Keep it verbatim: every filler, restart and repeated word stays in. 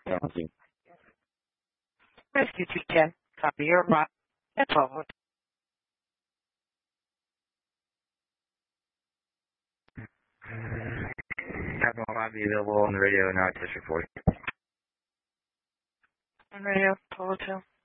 County. Rescue two ten, copy your rock at twelve. Captain five be available on the radio now at District forty. On radio, twelve oh two.